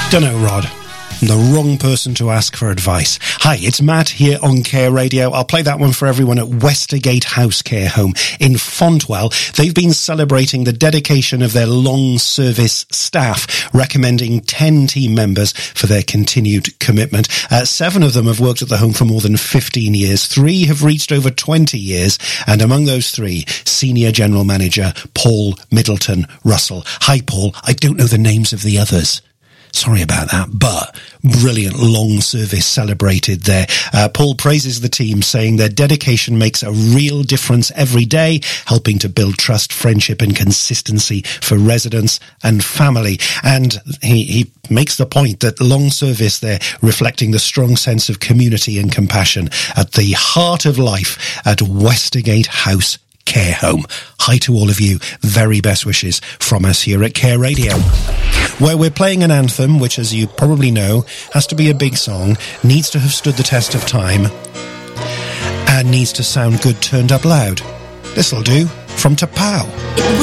Dunno, Rod. I'm the wrong person to ask for advice. Hi, it's Matt here on Care Radio. I'll play that one for everyone at Westergate House Care Home in Fontwell. They've been celebrating the dedication of their long service staff, recommending 10 team members for their continued commitment. 7 of them have worked at the home for more than 15 years. 3 have reached over 20 years. And among those 3, Senior General Manager Paul Middleton Russell. Hi, Paul. I don't know the names of the others. Sorry about that, but brilliant long service celebrated there. Paul praises the team, saying their dedication makes a real difference every day, helping to build trust, friendship and consistency for residents and family. And he makes the point that long service there, reflecting the strong sense of community and compassion at the heart of life at Westergate House Care Home. Hi to all of you. Very best wishes from us here at Care Radio, where we're playing an anthem which, as you probably know, has to be a big song, needs to have stood the test of time, and needs to sound good turned up loud. This'll do, from T'Pau.